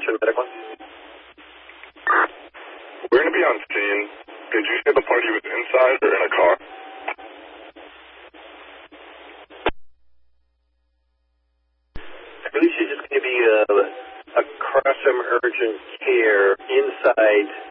Richmond Medical. We're going to be on scene. Did you say the party was inside or in a car? I believe she's just going to be a cross from urgent care inside